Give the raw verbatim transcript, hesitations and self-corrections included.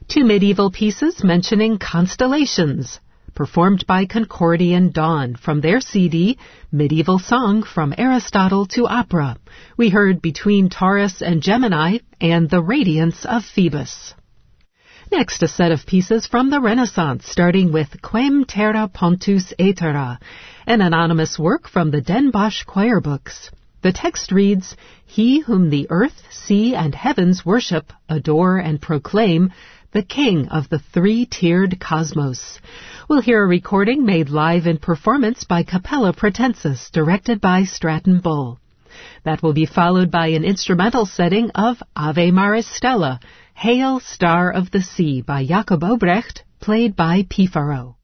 Two medieval pieces mentioning constellations, performed by Concordian Dawn from their C D, Medieval Song from Aristotle to Opera. We heard Between Taurus and Gemini and The Radiance of Phoebus. Next, a set of pieces from the Renaissance, starting with Quem Terra Pontus Aetera, an anonymous work from the Den Bosch Choir Books. The text reads, He whom the earth, sea, and heavens worship, adore, and proclaim, the king of the three-tiered cosmos. We'll hear a recording made live in performance by Capella Pratensis, directed by Stratton Bull. That will be followed by an instrumental setting of Ave Maris Stella, Hail, Star of the Sea by Jacob Obrecht, played by Pifaro.